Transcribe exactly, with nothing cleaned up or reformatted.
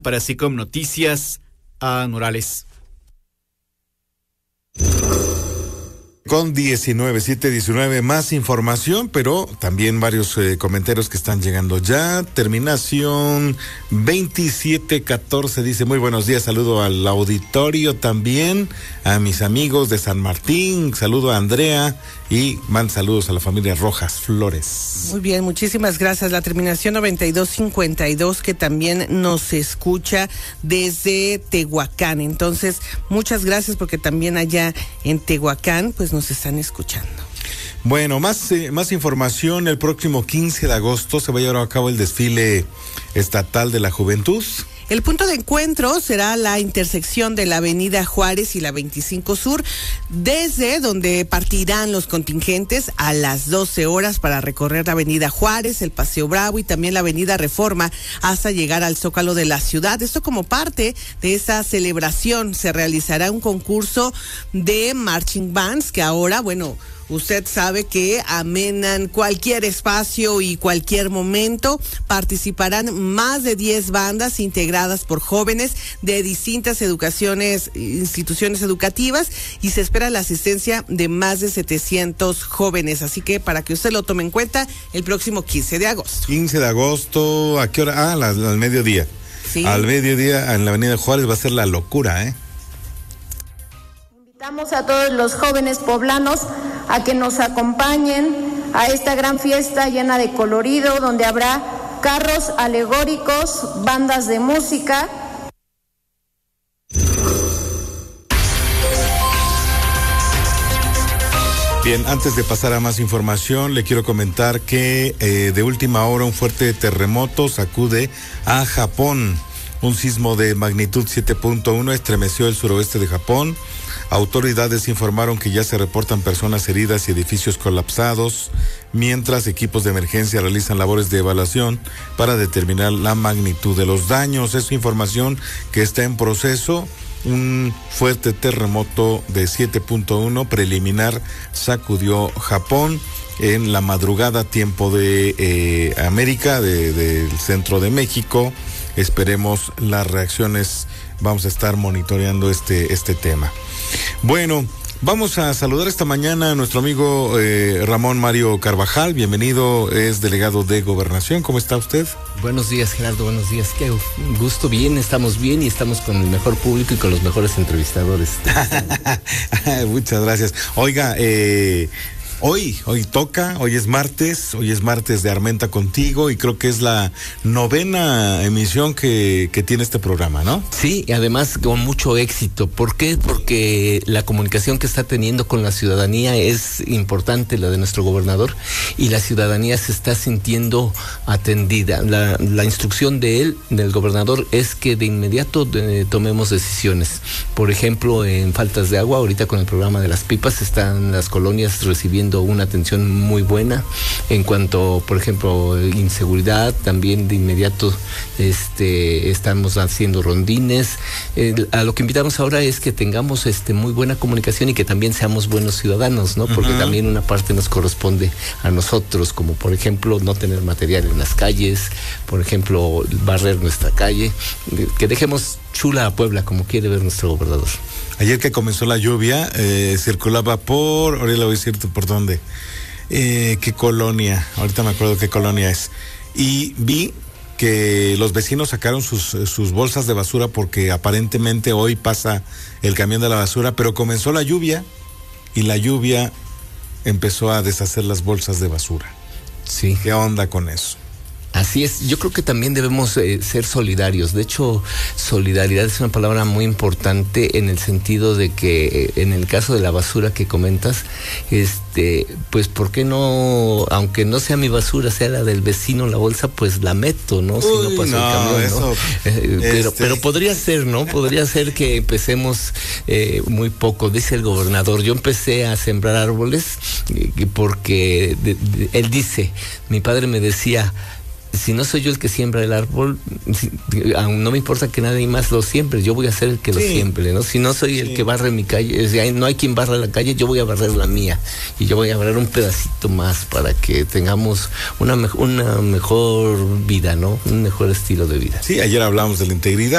Para SICOM Noticias, a Morales. Con diecinueve, siete diecinueve, más información, pero también varios eh, comentarios que están llegando ya. Terminación veintisiete catorce dice: muy buenos días, saludo al auditorio también, a mis amigos de San Martín, saludo a Andrea y man saludos a la familia Rojas Flores. Muy bien, muchísimas gracias. La terminación noventa y dos cincuenta y dos que también nos escucha desde Tehuacán. Entonces, muchas gracias porque también allá en Tehuacán pues nos están escuchando. Bueno, más, eh, más información. El próximo quince de agosto se va a llevar a cabo el desfile estatal de la juventud. El punto de encuentro será la intersección de la avenida Juárez y la veinticinco Sur, desde donde partirán los contingentes a las doce horas para recorrer la avenida Juárez, el Paseo Bravo y también la avenida Reforma hasta llegar al Zócalo de la ciudad. Esto como parte de esa celebración. Se realizará un concurso de marching bands que ahora, bueno, usted sabe que amenan cualquier espacio y cualquier momento. Participarán más de diez bandas integradas por jóvenes de distintas educaciones, instituciones educativas, y se espera la asistencia de más de setecientos jóvenes. Así que para que usted lo tome en cuenta, el próximo quince de agosto. quince de agosto, ¿a qué hora? Ah, la, la, al mediodía. Sí. Al mediodía en la avenida Juárez va a ser la locura, ¿eh? Invitamos a todos los jóvenes poblanos a que nos acompañen a esta gran fiesta llena de colorido, donde habrá carros alegóricos, bandas de música. Bien, antes de pasar a más información, le quiero comentar que eh, de última hora un fuerte terremoto sacude a Japón. Un sismo de magnitud siete punto uno estremeció el suroeste de Japón. Autoridades informaron que ya se reportan personas heridas y edificios colapsados, mientras equipos de emergencia realizan labores de evaluación para determinar la magnitud de los daños. Es información que está en proceso. Un fuerte terremoto de siete punto uno preliminar sacudió Japón en la madrugada, tiempo de eh, América, de, del centro de México. Esperemos las reacciones. Vamos a estar monitoreando este, este tema. Bueno, vamos a saludar esta mañana a nuestro amigo eh, Ramón Mario Carvajal. Bienvenido, es delegado de Gobernación. ¿Cómo está usted? Buenos días, Gerardo, buenos días. Qué gusto, bien, estamos bien y estamos con el mejor público y con los mejores entrevistadores. Muchas gracias. Oiga, eh... Hoy, hoy toca, hoy es martes, hoy es martes de Armenta Contigo y creo que es la novena emisión que, que tiene este programa, ¿no? Sí, y además con mucho éxito. ¿Por qué? Porque la comunicación que está teniendo con la ciudadanía es importante, la de nuestro gobernador, y la ciudadanía se está sintiendo atendida. La, la instrucción de él, del gobernador, es que de inmediato de, tomemos decisiones. Por ejemplo, en faltas de agua, ahorita con el programa de las pipas, están las colonias recibiendo una atención muy buena. En cuanto, por ejemplo, inseguridad, también de inmediato este estamos haciendo rondines. Eh, a lo que invitamos ahora es que tengamos este muy buena comunicación y que también seamos buenos ciudadanos, ¿no? Porque uh-huh. también una parte nos corresponde a nosotros, como por ejemplo no tener material en las calles, por ejemplo barrer nuestra calle, que dejemos chula a Puebla como quiere ver nuestro gobernador. Ayer que comenzó la lluvia, eh, circulaba por, ahorita le voy a decir por dónde, eh, qué colonia, ahorita me acuerdo qué colonia es, y vi que los vecinos sacaron sus, sus bolsas de basura porque aparentemente hoy pasa el camión de la basura, pero comenzó la lluvia y la lluvia empezó a deshacer las bolsas de basura. Sí. ¿Qué onda con eso? Así es, yo creo que también debemos eh, ser solidarios. De hecho, solidaridad es una palabra muy importante en el sentido de que eh, en el caso de la basura que comentas, este, pues ¿por qué no, aunque no sea mi basura, sea la del vecino, la bolsa, pues la meto, ¿no? Si Uy, no pasó no, el camión, eso, ¿no? Eh, pero, este... pero podría ser, ¿no? Podría ser que empecemos eh, muy poco. Dice el gobernador, yo empecé a sembrar árboles eh, porque de, de, él dice, mi padre me decía, si no soy yo el que siembra el árbol, aún no me importa que nadie más lo siembre, yo voy a ser el que sí. lo siembre, ¿no? Si no soy sí. el que barre mi calle, si no hay quien barra la calle, yo voy a barrer la mía y yo voy a barrer un pedacito más para que tengamos una, me- una mejor vida, ¿no? Un mejor estilo de vida. Sí, ayer hablamos de la integridad.